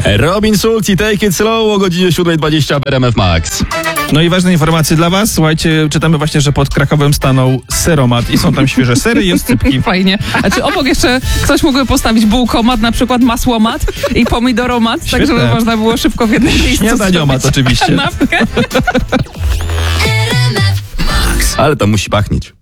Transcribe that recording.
Robin Schulz i Take It Slow o godzinie 7:20 w RMF Max. No i ważne informacje dla was. Słuchajcie, czytamy właśnie, że pod Krakowem stanął seromat i są tam świeże sery i oscypki. Fajnie. A czy obok jeszcze ktoś mógłby postawić bułkomat, na przykład masłomat i pomidoromat, tak żeby można było szybko w jednym miejscu Śniadaniomat oczywiście. kanapkę? Ale to musi pachnieć.